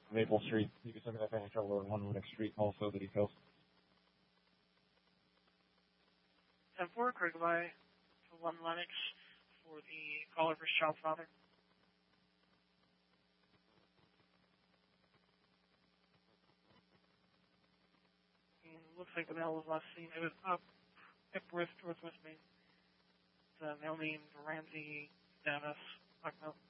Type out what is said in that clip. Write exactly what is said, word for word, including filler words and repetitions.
Maple Street. You can send me that package over one Winnick Street, also the details. ten four, clear goodbye to one Lennox for the caller for child father. And it looks like the male was last seen. It was up Ipworth, Northwest Maine. The male name, Ramsey Davis, Bucknell.